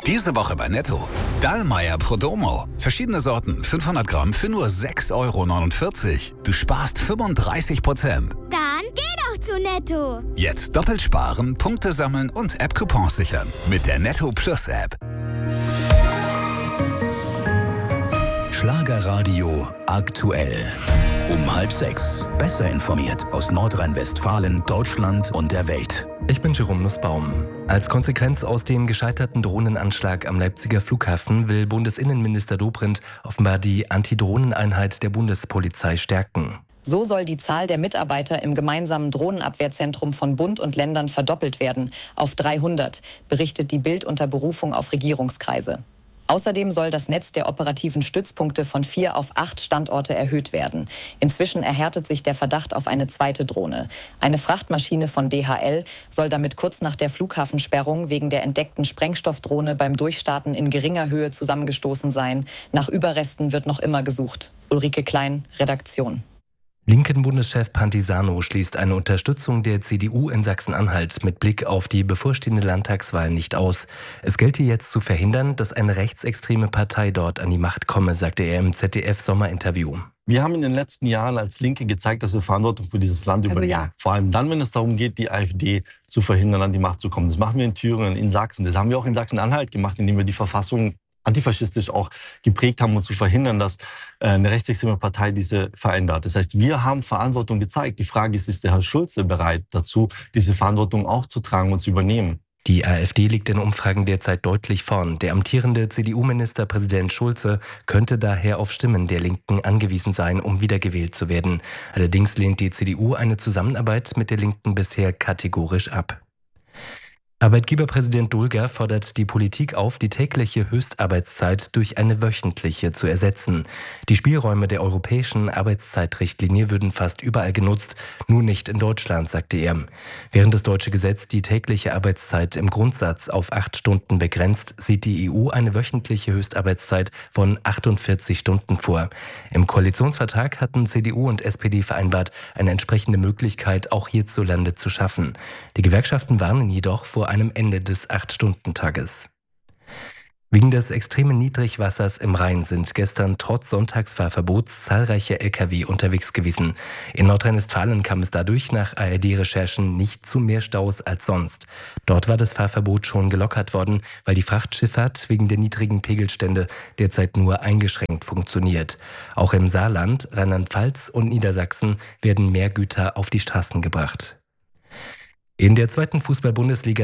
Diese Woche bei Netto. Dallmayr Prodomo. Verschiedene Sorten, 500 Gramm für nur 6,49 €. Du sparst 35%. Dann geh doch zu Netto. Jetzt doppelt sparen, Punkte sammeln und App-Coupons sichern. Mit der Netto Plus App. Schlagerradio aktuell. Um 5:30. Besser informiert aus Nordrhein-Westfalen, Deutschland und der Welt. Ich bin Jerome Nussbaum. Als Konsequenz aus dem gescheiterten Drohnenanschlag am Leipziger Flughafen will Bundesinnenminister Dobrindt offenbar die Antidrohneneinheit der Bundespolizei stärken. So soll die Zahl der Mitarbeiter im gemeinsamen Drohnenabwehrzentrum von Bund und Ländern verdoppelt werden auf 300, berichtet die Bild unter Berufung auf Regierungskreise. Außerdem soll das Netz der operativen Stützpunkte von 4 auf 8 Standorte erhöht werden. Inzwischen erhärtet sich der Verdacht auf eine zweite Drohne. Eine Frachtmaschine von DHL soll damit kurz nach der Flughafensperrung wegen der entdeckten Sprengstoffdrohne beim Durchstarten in geringer Höhe zusammengestoßen sein. Nach Überresten wird noch immer gesucht. Ulrike Klein, Redaktion. Linken Bundeschef Pantisano schließt eine Unterstützung der CDU in Sachsen-Anhalt mit Blick auf die bevorstehende Landtagswahl nicht aus. Es gelte jetzt zu verhindern, dass eine rechtsextreme Partei dort an die Macht komme, sagte er im ZDF-Sommerinterview. Wir haben in den letzten Jahren als Linke gezeigt, dass wir Verantwortung für dieses Land übernehmen. Ja. Vor allem dann, wenn es darum geht, die AfD zu verhindern, an die Macht zu kommen. Das machen wir in Thüringen, in Sachsen. Das haben wir auch in Sachsen-Anhalt gemacht, indem wir die Verfassung antifaschistisch auch geprägt haben, um zu verhindern, dass eine rechtsextreme Partei diese verändert. Das heißt, wir haben Verantwortung gezeigt. Die Frage ist der Herr Schulze bereit dazu, diese Verantwortung auch zu tragen und zu übernehmen? Die AfD liegt in Umfragen derzeit deutlich vorn. Der amtierende CDU-Ministerpräsident Schulze könnte daher auf Stimmen der Linken angewiesen sein, um wiedergewählt zu werden. Allerdings lehnt die CDU eine Zusammenarbeit mit der Linken bisher kategorisch ab. Arbeitgeberpräsident Dulger fordert die Politik auf, die tägliche Höchstarbeitszeit durch eine wöchentliche zu ersetzen. Die Spielräume der europäischen Arbeitszeitrichtlinie würden fast überall genutzt, nur nicht in Deutschland, sagte er. Während das deutsche Gesetz die tägliche Arbeitszeit im Grundsatz auf 8 Stunden begrenzt, sieht die EU eine wöchentliche Höchstarbeitszeit von 48 Stunden vor. Im Koalitionsvertrag hatten CDU und SPD vereinbart, eine entsprechende Möglichkeit auch hierzulande zu schaffen. Die Gewerkschaften warnen jedoch vor einem Ende des 8-Stunden-Tages. Wegen des extremen Niedrigwassers im Rhein sind gestern trotz Sonntagsfahrverbots zahlreiche Lkw unterwegs gewesen. In Nordrhein-Westfalen kam es dadurch nach ARD-Recherchen nicht zu mehr Staus als sonst. Dort war das Fahrverbot schon gelockert worden, weil die Frachtschifffahrt wegen der niedrigen Pegelstände derzeit nur eingeschränkt funktioniert. Auch im Saarland, Rheinland-Pfalz und Niedersachsen werden mehr Güter auf die Straßen gebracht. In der 2. Fußball-Bundesliga